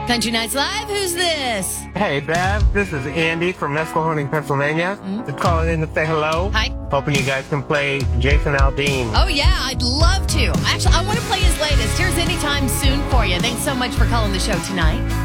Country Nights Live, who's this? Hey, Bev, this is Andy from Nesquehoning, Pennsylvania. Just calling in to say hello. Hi. Hoping you guys can play Jason Aldean. Oh, yeah, I'd love to. Actually, I want to play his latest. Here's Anytime Soon for you. Thanks so much for calling the show tonight.